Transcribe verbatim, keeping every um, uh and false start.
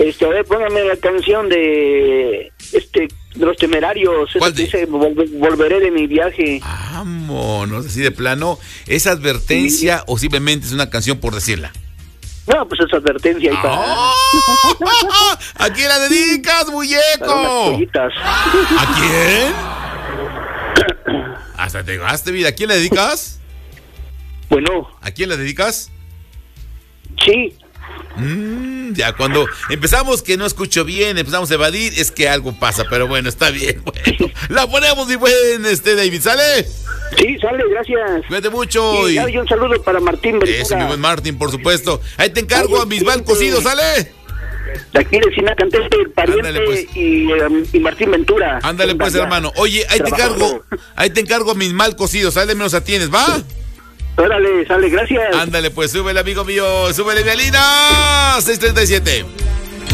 Este, a ver, póngame la canción de este de los Temerarios. ¿Cuál de? Dice, Volver, volveré de mi viaje. Vámonos, así de plano. ¿Es advertencia sí. o simplemente es una canción por decirla? No, pues es advertencia. Ahí para... ¡Oh! ¿A quién la dedicas, muñeco? ¿A quién? Hasta te gaste, vida. ¿A quién le dedicas? Bueno. ¿A quién le dedicas? Sí. Mm, ya cuando empezamos que no escucho bien, empezamos a evadir, es que algo pasa, pero bueno, está bien. Bueno, la ponemos, mi buen este David, ¿sale? Sí, sale, gracias. Cuídate mucho. Sí, y... y un saludo para Martín Ventura. Eso, mi buen Martín, por supuesto. Ahí te encargo Ay, a Misbal Cocido, ¿sale? De aquí de Sinacanteste, el pariente. Ándale, pues. y, um, y Martín Ventura. Ándale pues, hermano. Oye, ahí te encargo, ahí te encargo a Misbal Cocido, ¿sale? Me los atienes, ¿va? Órale, sale, gracias. Ándale pues, súbele, amigo mío, súbele, mi Alina. seis treinta y siete.